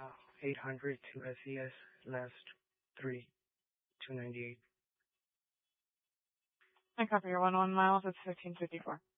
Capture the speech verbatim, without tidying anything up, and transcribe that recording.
uh, eight hundred to S E S last three two ninety eight. I copy your one one miles. It's fifteen fifty four.